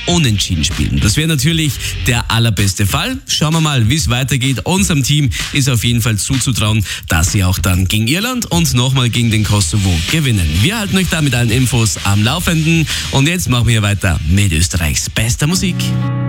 unentschieden spielen. Das wäre natürlich der allerbeste Fall. Schauen wir mal, wie es weitergeht. Unserem Team ist auf jeden Fall zuzutrauen, dass sie auch dann gegen Irland und nochmal gegen den Kosovo gewinnen. Wir halten euch da mit allen Infos am Laufenden und jetzt machen wir weiter mit Österreichs bester Musik.